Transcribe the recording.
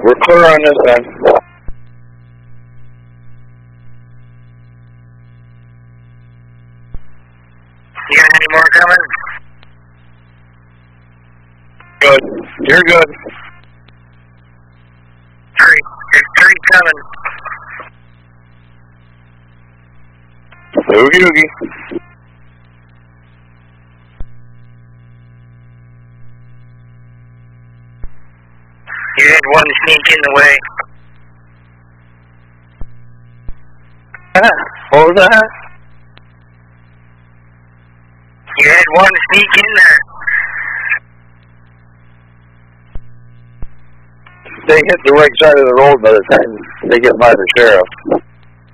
We're clear on this end. You got any more coming? Good. You're good. There's three coming. Oogie oogie. You had one sneak in the way. What was that? You had one sneak in there. They hit the right side of the road by the time they get by the sheriff.